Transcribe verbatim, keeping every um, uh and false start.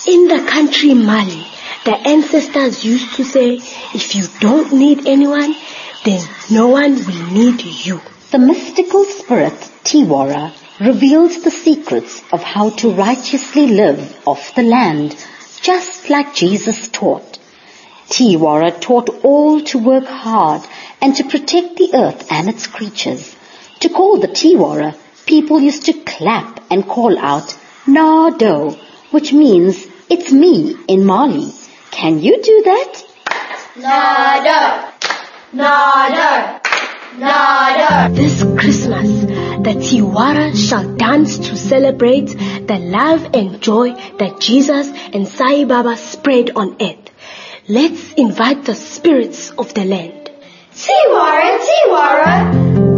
In the country Mali, the ancestors used to say, if you don't need anyone, then no one will need you. The mystical spirit, Tiwara, reveals the secrets of how to righteously live off the land, just like Jesus taught. Tiwara taught all to work hard and to protect the earth and its creatures. To call the Tiwara, people used to clap and call out, Nado, which means, it's me in Mali. Can you do that? Nado, Nado, Nado. This Christmas, the Tiwara shall dance to celebrate the love and joy that Jesus and Sai Baba spread on earth. Let's invite the spirits of the land. Tiwara, Tiwara.